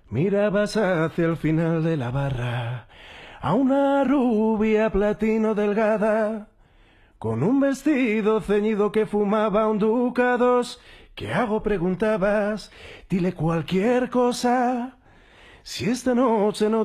Mirabas hacia el final de la barra a una rubia platino delgada, con un vestido ceñido que fumaba un ducados. ¿Qué hago? Preguntabas. Dile cualquier cosa. Si esta noche no